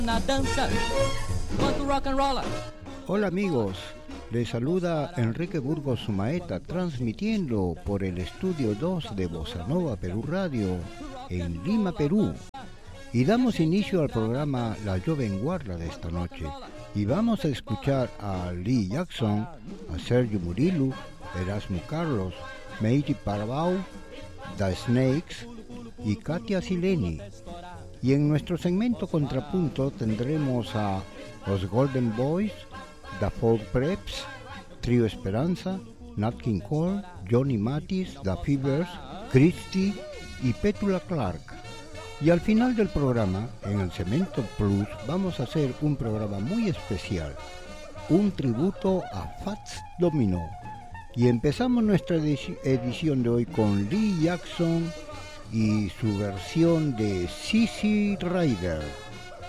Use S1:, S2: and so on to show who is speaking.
S1: na dança quanto rock and roll.
S2: Hola amigos, les saluda Enrique Burgos Sumaeta transmitiendo por el estudio 2 de Bossa Nova Perú Radio en Lima, Perú. Y damos inicio al programa La Joven Guarda de esta noche. Y vamos a escuchar a Lee Jackson, a Sergio Murillo, Erasmo Carlos, Meiji Parabau, The Snakes y Katia Sileni. Y en nuestro segmento Contrapunto tendremos a los Golden Boys, The Folk Preps, Trio Esperanza, Nat King Cole, Johnny Mathis, The Fevers, Christy y Petula Clark. Y al final del programa, en el Cemento Plus, vamos a hacer un programa muy especial, un tributo a Fats Domino. Y empezamos nuestra edición de hoy con Lee Jackson y su versión de Sissy Rider.